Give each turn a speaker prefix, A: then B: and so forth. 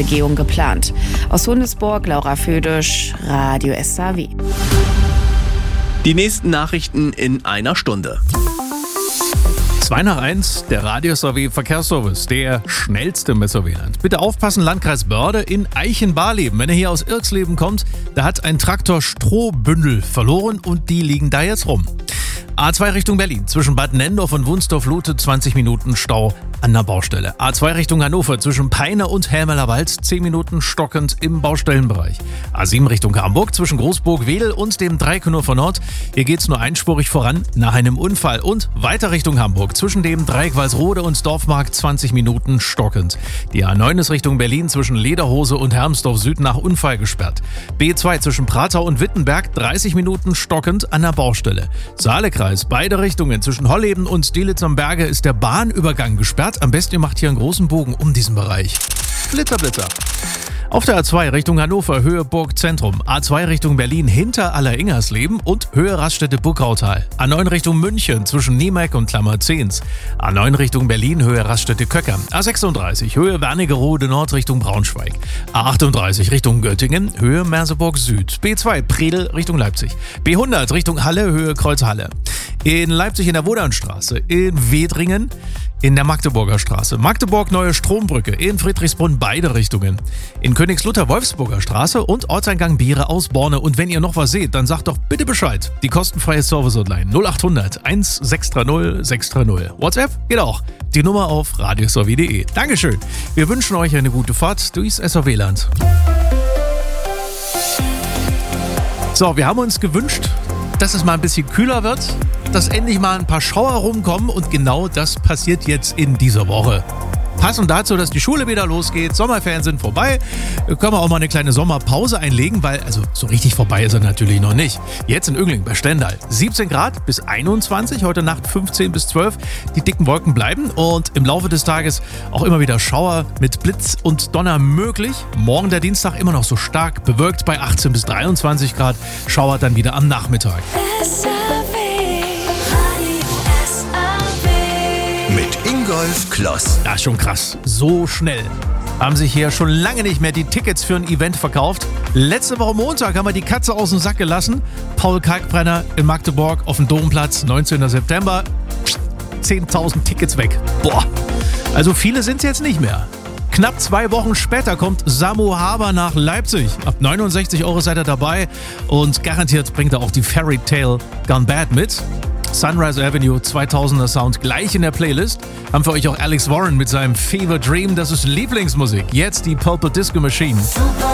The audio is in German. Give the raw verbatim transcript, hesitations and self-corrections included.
A: Begehung geplant. Aus Hundesburg, Laura Födisch, Radio S A W.
B: Die nächsten Nachrichten in einer Stunde.
C: zwei nach eins, der Radio S A W Verkehrsservice, der schnellste im S A W-Land. Bitte aufpassen, Landkreis Börde in Eichenbarleben. Wenn er hier aus Irxleben kommt, da hat ein Traktor Strohbündel verloren und die liegen da jetzt rum. A zwei Richtung Berlin, zwischen Bad Nendorf und Wunsdorf-Lute zwanzig Minuten Stau an der Baustelle. A zwei Richtung Hannover, zwischen Peine und Helmerlerwald zehn Minuten stockend im Baustellenbereich. A sieben Richtung Hamburg, zwischen Großburg-Wedel und dem Dreieck Hannover Nord. Hier geht's nur einspurig voran nach einem Unfall. Und weiter Richtung Hamburg, zwischen dem Dreieck Walsrode und Dorfmarkt zwanzig Minuten stockend. Die A neun ist Richtung Berlin, zwischen Lederhose und Hermsdorf Süd nach Unfall gesperrt. B zwei zwischen Pratau und Wittenberg dreißig Minuten stockend an der Baustelle. Saalekreis, beide Richtungen, zwischen Holleben und Delitzsch am Berge ist der Bahnübergang gesperrt. Am besten ihr macht hier einen großen Bogen um diesen Bereich. Blitzer, Blitzer. Auf der A zwei Richtung Hannover, Höhe Burg Zentrum. A zwei Richtung Berlin hinter Alleringersleben und Höhe Raststätte Buckautal. A neun Richtung München zwischen Niemeck und Klammerzehns. A neun Richtung Berlin, Höhe Raststätte Köcker. A sechsunddreißig Höhe Wernigerode Nord Richtung Braunschweig. A achtunddreißig Richtung Göttingen, Höhe Merseburg Süd. B zwei Predel Richtung Leipzig. B hundert Richtung Halle, Höhe Kreuzhalle. In Leipzig in der Wodanstraße. In Wedringen in der Magdeburger Straße. Magdeburg Neue Strombrücke. In Friedrichsbrunn beide Richtungen. In Königslutter Wolfsburger Straße und Ortseingang Biere aus Borne. Und wenn ihr noch was seht, dann sagt doch bitte Bescheid. Die kostenfreie Service-Hotline null achthundert eins sechs drei null sechs drei null. WhatsApp geht auch. Die Nummer auf radio s a w punkt de. Dankeschön. Wir wünschen euch eine gute Fahrt durchs S A W-Land. So, wir haben uns gewünscht, dass es mal ein bisschen kühler wird, dass endlich mal ein paar Schauer rumkommen und genau das passiert jetzt in dieser Woche. Passend dazu, dass die Schule wieder losgeht, Sommerferien sind vorbei, können wir auch mal eine kleine Sommerpause einlegen, weil, also so richtig vorbei ist er natürlich noch nicht. Jetzt in Ögling bei Stendal, siebzehn Grad bis einundzwanzig, heute Nacht fünfzehn bis zwölf, die dicken Wolken bleiben und im Laufe des Tages auch immer wieder Schauer mit Blitz und Donner möglich. Morgen der Dienstag immer noch so stark bewölkt bei achtzehn bis dreiundzwanzig Grad, Schauer dann wieder am Nachmittag.
B: Mit Ingolf Kloss.
C: Das ist schon krass. So schnell haben sich hier schon lange nicht mehr die Tickets für ein Event verkauft. Letzte Woche Montag haben wir die Katze aus dem Sack gelassen. Paul Kalkbrenner in Magdeburg auf dem Domplatz, neunzehnten September. zehntausend Tickets weg. Boah, also viele sind es jetzt nicht mehr. Knapp zwei Wochen später kommt Samu Haber nach Leipzig. Ab neunundsechzig Euro seid ihr dabei und garantiert bringt er auch die Fairy Tale Gone Bad mit. Sunrise Avenue, zweitausender Sound, gleich in der Playlist. Haben für euch auch Alex Warren mit seinem Fever Dream, das ist Lieblingsmusik. Jetzt die Purple Disco Machine.